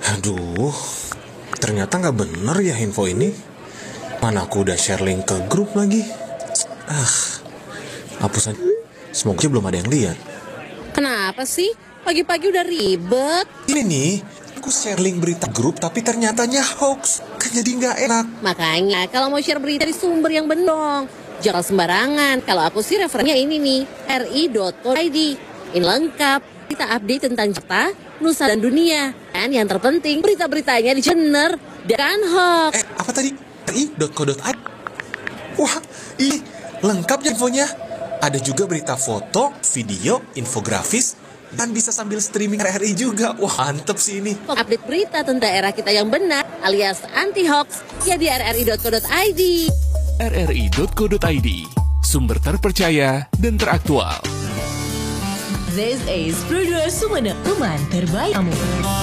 Aduh, ternyata nggak bener ya info ini. Mana aku udah share link ke grup lagi. Hapus aja. Semoga belum ada yang lihat. Kenapa sih? Pagi-pagi udah ribet. Ini nih, aku share link berita grup tapi ternyatanya hoax. Kan jadi nggak enak. Makanya kalau mau share berita di sumber yang benar, jangan sembarangan. Kalau aku sih referennya ini nih, ri.co.id. Ini lengkap, kita update tentang Jakarta, Nusa dan dunia. Dan yang terpenting, berita-beritanya di bener, dan hoax. Apa tadi? ri.co.id. Wah, ini lengkap ya infonya. Ada juga berita foto, video, infografis, dan bisa sambil streaming RRI juga. Wah, mantep sih ini. Update berita tentang daerah kita yang benar, alias anti-hoax, ya di rri.co.id. rri.co.id, sumber terpercaya dan teraktual. This is Producer Sumene, teman terbaik kamu.